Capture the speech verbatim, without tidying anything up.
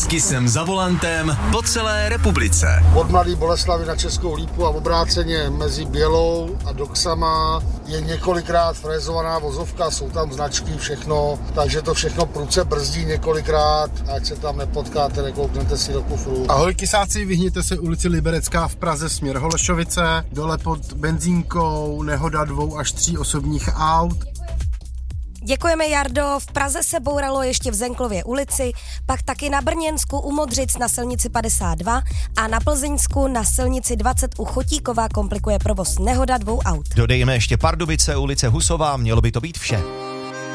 S Kissem za volantem po celé republice. Od Mladé Boleslavi na Českou Lípu a obráceně mezi Bělou a Doxama je několikrát frézovaná vozovka, jsou tam značky, všechno, takže to všechno prudce brzdí několikrát, ať se tam nepotkáte, nekouknete si do kufru. Ahoj kysáci, vyhněte se ulici Liberecká v Praze směr Holešovice, dole pod benzínkou, nehoda dvou až tří osobních aut. Děkujeme, Jardo. V Praze se bouralo ještě v Zenklově ulici, pak taky na Brněnsku u Modřic na silnici padesát dva a na Plzeňsku na silnici dvacet u Chotíkova komplikuje provoz nehoda dvou aut. Dodejme ještě Pardubice, ulice Husová, mělo by to být vše.